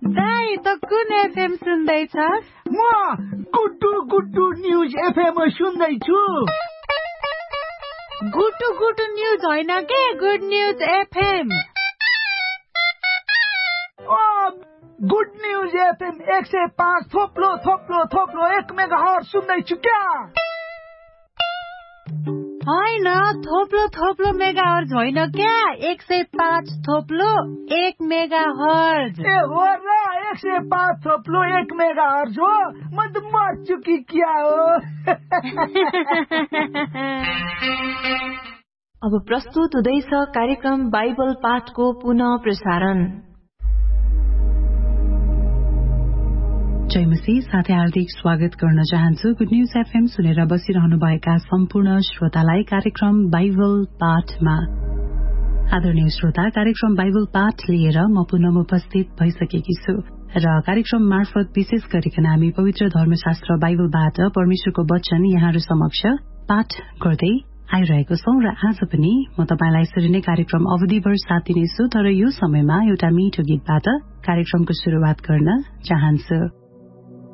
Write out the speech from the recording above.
दाइ त कुन एफएम सुन्दैछस्? म गुड्डु न्युज एफएम सुन्दैछु। गुड्डु न्युज होइन के, good news FM. Good news FM 105 थोप्लो 1 megahertz सुन्दैछु क्या। होइन, थोप्लो मेगाहर्ज होइन क्या, 105 थोप्लो 1 मेगाहर्ज। ए हो र, 105 थोप्लो 1 मेगाहर्ज हो। म त मर्छु कि क्या हो। अब प्रस्तुत हुँदैछ कार्यक्रम बाइबल पाठको पुनः प्रसारण। जय मसीह, साथै हार्दिक स्वागत गर्न चाहन्छु। गुड न्युज एफएम सुनेर बसिरहनुभएका सम्पूर्ण श्रोतालाई कार्यक्रम बाइबल पाठमा। आदरणीय श्रोता, कार्यक्रम बाइबल पाठ लिएर म पुनः उपस्थित भइसकेकी छु र कार्यक्रम मार्फत विशेष गरिकन हामी पवित्र धर्मशास्त्र बाइबलबाट परमेश्वरको वचन यहाँहरू समक्ष पाठ गर्दै आइरहेको छौं र आज पनि म तपाईलाई यसरी नै कार्यक्रम अवधिभर साथ दिनेछु। तर यो समयमा एउटा मिठो गीतबाट कार्यक्रमको शुरूआत गर्न चाहन्छु।